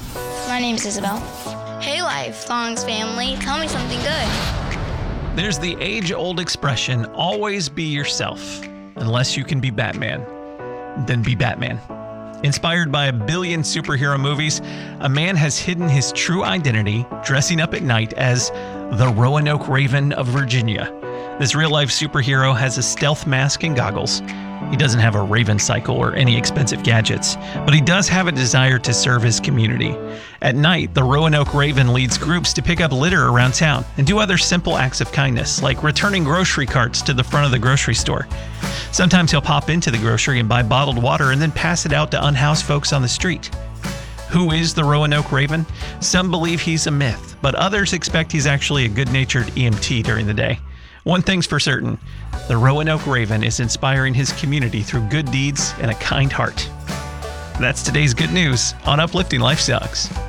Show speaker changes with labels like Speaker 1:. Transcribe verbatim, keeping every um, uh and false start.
Speaker 1: My name's Isabel. Hey, Lifelongs family, tell me something good.
Speaker 2: There's the age-old expression, always be yourself. Unless you can be Batman, then be Batman. Inspired by a billion superhero movies, a man has hidden his true identity, dressing up at night as the Roanoke Raven of Virginia. This real-life superhero has a stealth mask and goggles. He doesn't have a Raven cycle or any expensive gadgets, but he does have a desire to serve his community. At night, the Roanoke Raven leads groups to pick up litter around town and do other simple acts of kindness, like returning grocery carts to the front of the grocery store. Sometimes he'll pop into the grocery and buy bottled water and then pass it out to unhoused folks on the street. Who is the Roanoke Raven? Some believe he's a myth, but others expect he's actually a good-natured E M T during the day. One thing's for certain, the Roanoke Raven is inspiring his community through good deeds and a kind heart. That's today's good news on Uplifting Life Sucks.